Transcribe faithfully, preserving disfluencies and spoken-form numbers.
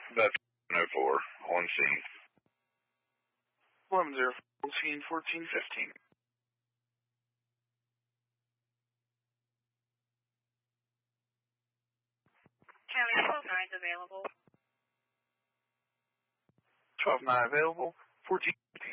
That's oh four on scene. eleven zero four, scene fourteen fifteen. County twelve nine is available. twelve nine available, fourteen fifteen.